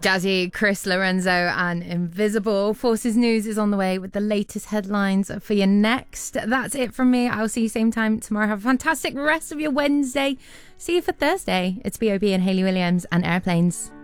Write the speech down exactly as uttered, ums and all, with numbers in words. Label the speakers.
Speaker 1: Jazzy, Chris Lorenzo and Invisible. Forces News is on the way with the latest headlines for you next. That's it from me. I'll see you same time tomorrow. Have a fantastic rest of your Wednesday. See you for Thursday. It's B O B and Hayley Williams and Airplanes.